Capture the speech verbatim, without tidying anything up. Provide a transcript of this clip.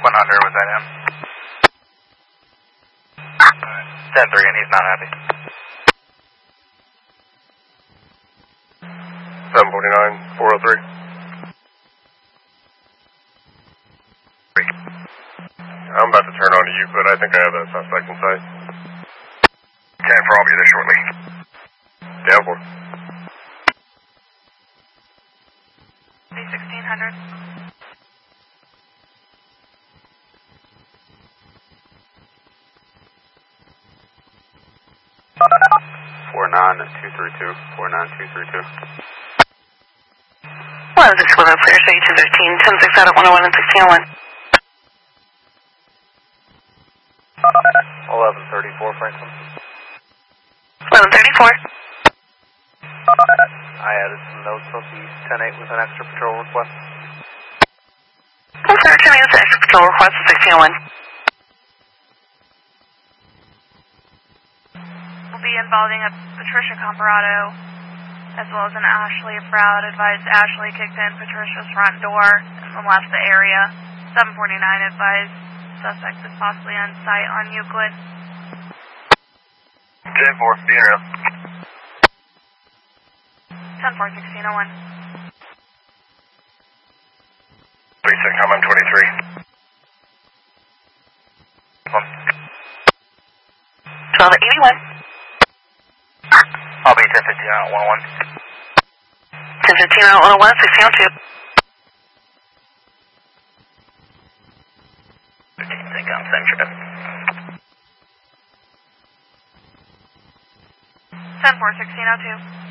What under was that him? ten three, and he's not happy. seven forty-nine, four oh three. I'm about to turn on to you, but I think I have that suspect in sight. ten four, I'll be there shortly. Down for. sixteen hundred. four nine two three two, four nine two three two. Well, this is Willow Clear, so two thirteen, ten six out at one oh one and sixteen oh one. eleven thirty-four, Franklin. eleven thirty-four. I added some notes on the ten eight with an extra patrol request. I'm sorry, ten eight is an extra patrol request at sixteen oh one. Will be involving a Patricia Comparado, as well as an Ashley Proud. Advised Ashley kicked in Patricia's front door and left the area. seven forty-nine advised suspect is possibly on site on Euclid. ten four, being real. ten four, sixteen oh one. twenty-six, I'm on twenty-three. twelve eighty-one. I'll be ten fifteen out at one oh one. ten fifteen out at one oh one, sixteen oh two. fifteen, take on same trip. ten four, sixteen oh two.